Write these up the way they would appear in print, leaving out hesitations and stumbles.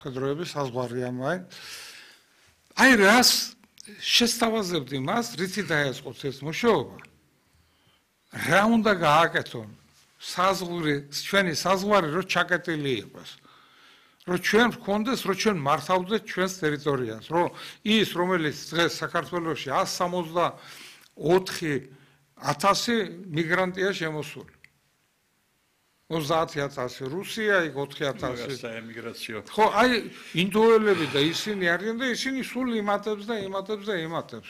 კადროების საზღვარია მაინც. აი რას შესთავაზებდი მას, რითი დაიწყოს ეს მუშაობა? რა უნდა გააკეთონ? ჩვენი საზღვარი რო ჩაკეტილი იყოს. Რომ ჩვენ ვქონდეს, რომ ჩვენ მართავდეთ ჩვენს ტერიტორიას, რომ ის რომელიც დღეს საქართველოში 164,000 მიგრანტია შემოსული. 30,000 რუსია, 4,000 საემიგრაციო. ხო, აი ინდოელები და ისინი არიან და ისინი სულ იმატებს და იმატებს და იმატებს.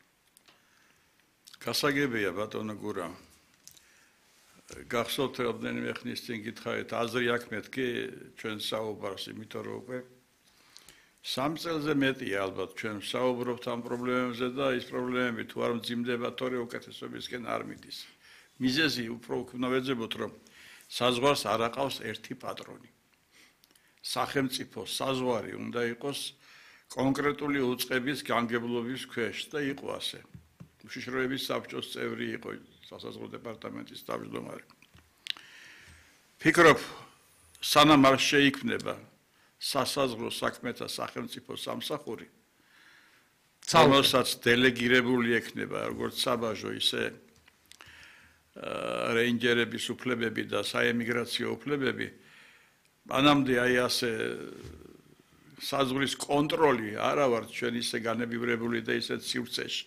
გასაგებია ბატონო გურამ. გახსოვთ რამდენიმე ხნის წინ გითხარით აზრი აქვს მეთქი ჩვენ საუბარს, იმიტომ რომ უკვე 3 წელზე მეტია ალბათ ჩვენ საუბრობთ ამ პრობლემებზე და ის პრობლემები თუ არ მძიმდება თორე უკეთესობისკენ არ მიდის. მიზეზი უფრო უნდა ვეძებოთ რომ საზღვარს არ აყავს ერთი პატრონი. სახელმწიფო საზღვარი უნდა იყოს კონკრეტული უწყების განგებლობის ქვეშ და იყო ასე. უშიშროების საბჭოს წევრი იყო სასაზღვრო დეპარტამენტის თავმჯდომარე. ფიქრობ, სანამ არ შეიქმნება სასაზღვრო საქმეთა სახელმწიფო სამსახური, რომელსაც დელეგირებული ექნება როგორც საბაჟო, ისე რეინჯერების უფლებები და საემიგრაციო უფლებები, მანამდე აი ასე საზღვრის კონტროლი არა ვარ ჩვენ ისე განებივრებული და ისე სივრცეში.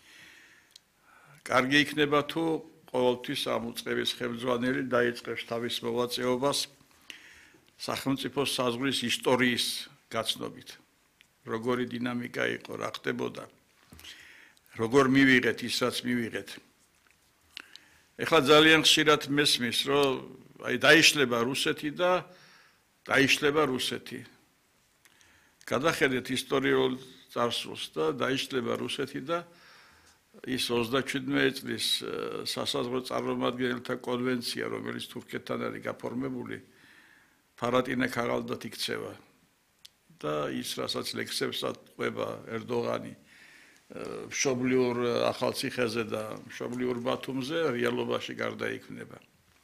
კარგი იქნება თუ ყოველთვის ამ უწყების ხელმძღვანელი დაიწყებს თავის მოვაწეობას სახელმწიფო საზღვრის ისტორიის გაცნობით. როგორი დინამიკა იყო, რა ხდებოდა, როგორ მივიღეთ ის რაც მივიღეთ. ეხლა ძალიან ხშირად მესმის, რომ აი დაიშლება რუსეთი და დაიშლება რუსეთი. გადახედეთ ისტორიულ წარსულს და დაიშლება რუსეთი და ის 37 წლის სასაზღვრო წარმომადგენელთა კონვენცია, რომელიც თურქეთთან არის გაფორმებული, ფარატინე ქაღალდად იქცევა. და ის რასაც ლექსებს ატყვება ერდოღანი მშობლიურ ახალციხეზე და მშობლიურ ბათუმზე, რეალობაში გარდაიქმნება.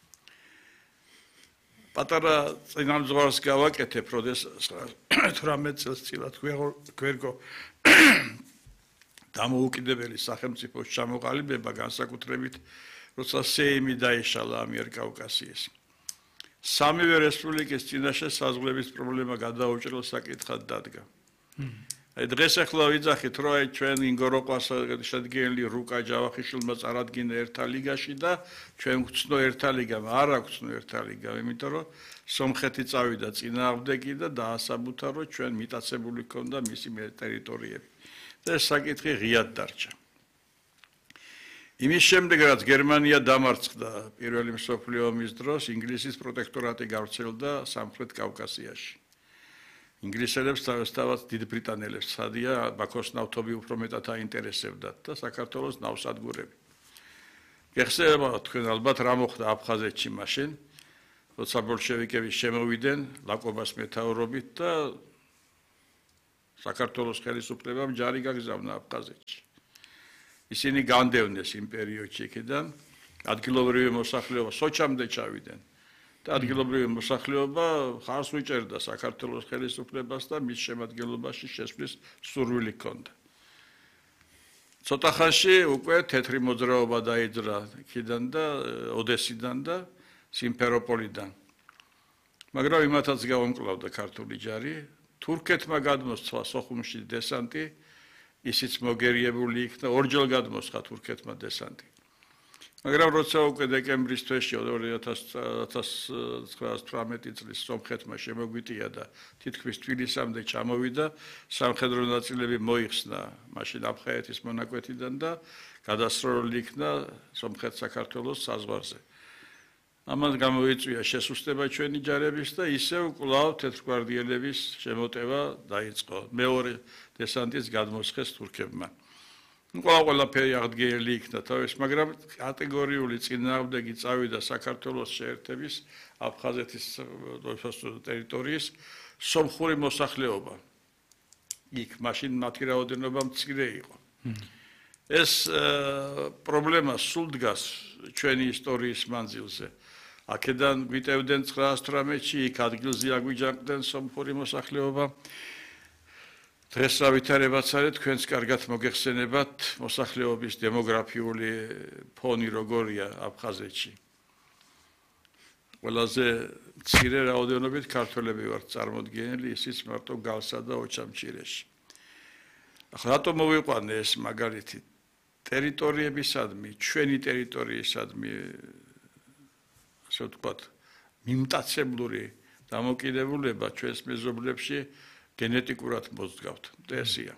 პატარა წინამძღვარს გავაკეთებ, როდესაც 18 წელს წილად გვერგო დამოუკიდებელი სახელმწიფოს ჩამოყალიბება განსაკუთრებით, როცა სეიმი დაიშალა ამიერკავკასიის. სამივე რესპუბლიკის წინაშე საზღვრების პრობლემა გადაუჭრელ საკითხად დადგა. აი დღეს ახლა ვიძახით, რომ აი ჩვენ ინგოროყვას შედგენილი რუკა ჯავახიშვილმა წარადგინა ერთა ლიგაში და ჩვენ გვცნო ერთა ლიგამ, არ აგვცნო ერთა ლიგამ, იმიტომ რომ სომხეთი წავიდა წინააღმდეგი და დაასაბუთა, რომ ჩვენ მიტაცებული ჰქონდა მისი ტერიტორიები. ეს საკითხი ღიად დარჩა. იმის შემდეგ, რაც გერმანია დამარცხდა პირველი მსოფლიო ომის დროს, ინგლისის პროტექტორატი გავრცელდა სამხრეთ კავკასიაში. ინგლისელებს თავისთავად დიდ ბრიტანელებს სცადია ბაქოს ნავთობი უფრო მეტად აინტერესებდათ და საქართველოს ნავსადგურები. გეხსენება თქვენ ალბათ რა მოხდა აფხაზეთში მაშინ, როცა ბოლშევიკები შემოვიდნენ ლაკობას მეთაურობით და საქართველოს ხელისუფლებამ ჯარი გაგზავნა აფხაზეთში. ისინი განდევნეს იმ პერიოდში იქიდან, ადგილობრივი მოსახლეობა სოჩამდე ჩავიდნენ და ადგილობრივი მოსახლეობა ხარს უჭერდა საქართველოს ხელისუფლებას და მის შემადგენლობაში შესვლის სურვილი ჰქონდა. ცოტა ხანში უკვე თეთრი მოძრაობა დაიძრა იქიდან და ოდესიდან და სიმფეროპოლიდან. მაგრამ იმათაც გაუმკლავდა ქართული ჯარი. თურქეთმა გადმოსცვა სოხუმში დესანტი, ისიც მოგერიებული იქნა, ორჯერ გადმოსხა თურქეთმა დესანტი. მაგრამ როცა უკვე დეკემბრის თვეში 2018 წლის სომხეთმა შემოგვიტია და თითქმის თბილისამდე ჩამოვიდა, სამხედრო ნაწილები მოიხსნა მაშინ აფხაზეთის მონაკვეთიდან და გადასროლილი იქნა სომხეთ-საქართველოს საზღვარზე. ამან გამოიწვია შესუსტება ჩვენი ჯარების და ისევ კვლავ თეთრგვარდიელების შემოტევა დაიწყო. მეორე დესანტის გადმოსხეს თურქებმა. ყველაფერი აღდგენილი იქნა თავის, მაგრამ კატეგორიული წინააღმდეგი წავიდა საქართველოს შეერთების აფხაზეთის ტერიტორიის სომხური მოსახლეობა. იქ მაშინ მათი რაოდენობა მცირე იყო. ეს პრობლემა სულ დგას ჩვენი ისტორიის მანძილზე. აქედან გვიტევდნენ 918-ში, იქ ადგილზე აგვიჯანყდნენ სომხური მოსახლეობა. დღეს რა ვითარებაც არის, თქვენს კარგად მოგეხსენებათ მოსახლეობის დემოგრაფიული ფონი როგორია აფხაზეთში. ყველაზე მცირე რაოდენობით ქართველები ვართ წარმოდგენილი, ისიც მარტო გალსა და ოჩამჭირეში. ახლა რატომ მოვიყვანე ეს მაგალითი? ტერიტორიებისადმი, ჩვენი ტერიტორიისადმი, ასე ვთქვათ, მიმტაცებლური დამოკიდებულება ჩვენს მეზობლებში გენეტიკურად მოძგავთ. ესია.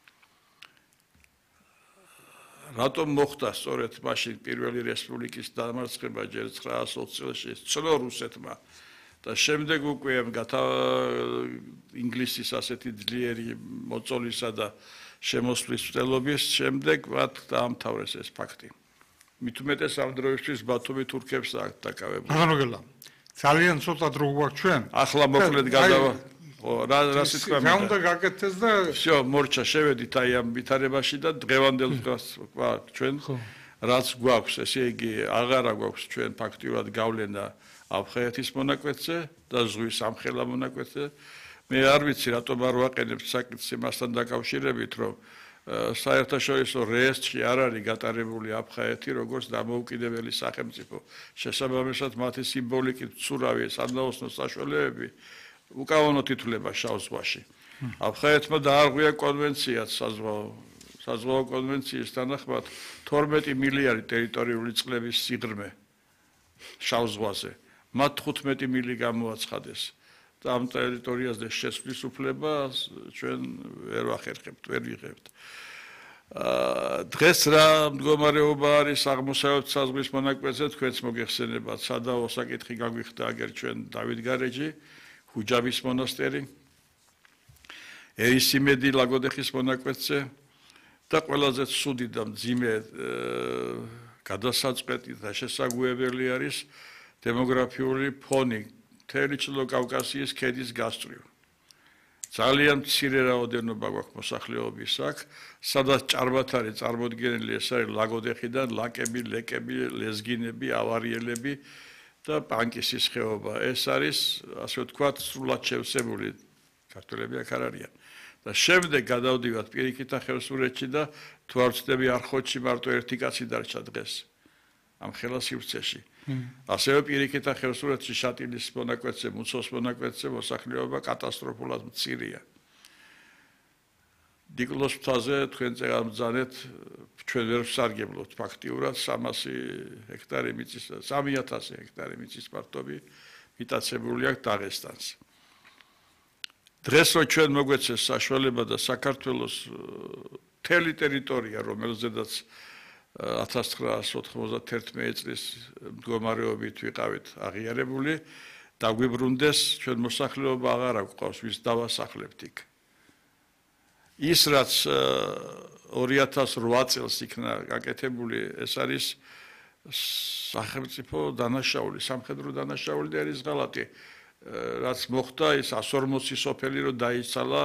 რატომ მოხდა სწორედ მაშინ პირველი რესპუბლიკის დამარცხება ჯერ 920 წელს ცნო რუსეთმა და შემდეგ უკვე ინგლისის ასეთი ძლიერი მოწოლისა და შემოსვლის მცდელობის შემდეგ მათ დაამთავრეს ეს ფაქტი. მით უმეტეს ამ დროისთვის ბათუმი თურქებს აქვს დაკავებული. აღანოგელა. ძალიან ცოტა დრო გვაქვს ჩვენ. ახლა მოკლედ გადავა რა სიტყვა რა უნდა გაკეთდეს და всё, მორჩა შევედით აი ამ ვითარებაში და დღევანდელ დღეს ჩვენ რაც გვაქვს, ესე იგი აღარა გვაქვს ჩვენ ფაქტიურად გავლენა აფხაზეთის მონაკვეთზე და ზღვის ამხელა მონაკვეთზე. მე არ ვიცი რატომ არ ვაყენებ საკითხს იმასთან დაკავშირებით, რომ საერთაშორისო რეესტრში არ არის გატარებული აფხაზეთი როგორც დამოუკიდებელი სახელმწიფო. შესაბამისად მათი სიმბოლიკით ცურავი სანდაოსნო საშუალებები უკანონოდ ითვლება შავ ზღვაში. აფხაზეთმა დაარღვია კონვენციაც საზღვაო კონვენციის თანახმად 12 მილიარდი ტერიტორიული წყლების სიღრმე შავ ზღვაზე. მათ 15 მილი გამოაცხადეს. და ამ ტერიტორიაზე შესვლის უფლება ჩვენ ვერ ვახერხებთ, ვერ ვიღებთ. დღეს რა მდგომარეობა არის აღმოსავლეთ საზღვრის მონაკვეთზე, თქვენც მოგეხსენებათ, სადაო საკითხი გაგვიხდა აგერ ჩვენ დავითგარეჯი, ჰუჯაბის მონასტერი, ერისიმედი ლაგოდეხის მონაკვეთზე და ყველაზე ცუდი და მძიმე გადასაწყვეტი და შესაგვებელი არის დემოგრაფიული ფონი მთელი ჩრდილო კავკასიის ქედის გასწვრივ. ძალიან მცირე რაოდენობა გვაქვს მოსახლეობის აქ, სადაც ჭარბად არის წარმოდგენილი ეს არის ლაგოდეხიდან ლაკები, ლეკები, ლეზგინები, ავარიელები და პანკისის ხეობა. ეს არის, ასე ვთქვათ, სრულად შევსებული ქართველები აქ არ არიან. და შემდეგ გადავდივართ პირიქით ახევსურეთში და თუ არ ვცდები არხოტში მარტო ერთი კაცი დარჩა დღეს ამ ხელა სივრცეში. ასევე პირიქით ახევსურეთში შატილის მონაკვეთზე, მუცოს მონაკვეთზე მოსახლეობა კატასტროფულად მცირეა. დიკლოს მთაზე თქვენ წეგამბრძანეთ ჩვენ ვერ ვსარგებლობთ ფაქტიურად 300 ჰექტარი მიწის 3000 ჰექტარი მიწის პარტობი მიტაცებული აქვს დაღესტანს. დღეს რო ჩვენ მოგვეცეს საშუალება და საქართველოს მთელი ტერიტორია რომელზედაც 1991 წლის მდგომარეობით ვიყავით აღიარებული დაგვიბრუნდეს ჩვენ მოსახლეობა აღარ გვყავს ვის დავასახლებთ იქ. ის რაც 2008 წელს იქნა გაკეთებული ეს არის სახელმწიფო დანაშაული, სამხედრო დანაშაული და არის ღალატი. რაც მოხდა ის 140 სოფელი რო დაიცალა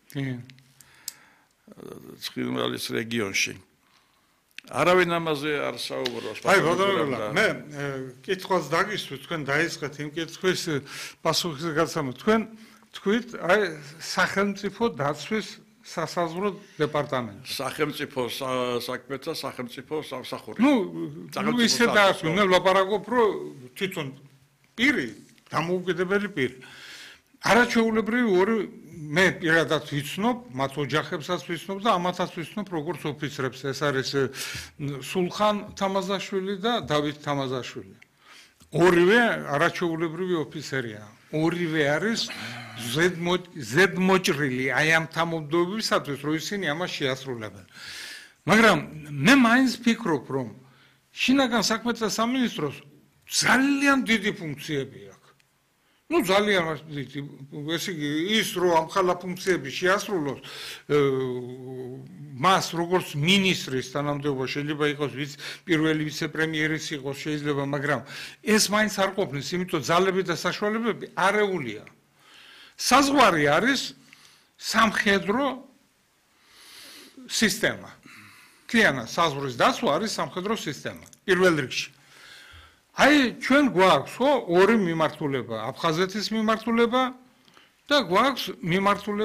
ცხინვალის რეგიონში. არავინ ამაზე არ საუბრობს. აი, ბატონო, მე კითხვას დაგისვით, თქვენ დაიწყეთ იმ კითხვის პასუხის გაცემა. თქვენ თქვით, აი, სახელმწიფო დაცვის სასაზღვრო დეპარტამენტი. სახელმწიფო საქმეთა სახელმწიფო სამსახური. ნუ ისე დაასვი, მე ვლაპარაკობ, რომ თვითონ პირი, დამოუკიდებელი პირი. არაჩვეულებრივი ორი მე პირადად ვიცნობ, მათ ოჯახებსაც ვიცნობ და ამათაც ვიცნობ როგორც ოფიცრებს. ეს არის სულხან თამაზაშვილი და დავით თამაზაშვილი. ორივე არაჩვეულებრივი ოფიცერია. ორივე არის ზედმოჭრილი აი ამ თამამდებობისათვის, რომ ისინი ამას შეასრულებენ. მაგრამ მე მაინც ფიქრობ, რომ შინაგან საქმეთა სამინისტროს ძალიან დიდი ფუნქციები აქვს. ნუ ძალიან დიდი, ესე იგი ის რომ ამ ხალა ფუნქციები შეასრულოს მას როგორც მინისტრის თანამდებობა შეიძლება იყოს პირველი ვიცე-პრემიერიც იყოს შეიძლება, მაგრამ ეს მაინც არ ყოფნის, იმიტომ ძალები და საშუალებები არეულია. საზღვარი არის სამხედრო სისტემა. მთლიანად საზღვრის დაცვა არის სამხედრო სისტემა პირველ რიგში. აი ჩვენ გვაქვს ხო ორი მიმართულება, აფხაზეთის მიმართულება და გვაქვს მიმართულება